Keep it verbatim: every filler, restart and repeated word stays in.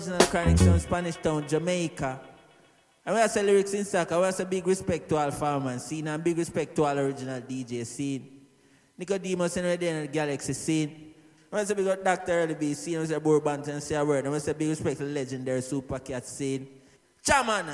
Original Chronic Town, Spanish Town, Jamaica. And we have some lyrics in stock. I want to say big respect to all farmers scene and big respect to all original D J scene. Nicodemus and Redden and the Galaxy scene. I want to say big up Doctor Early B scene. I want to say Bourbon and say a word. I want to say big respect to the legendary Super Cat scene. Chaman!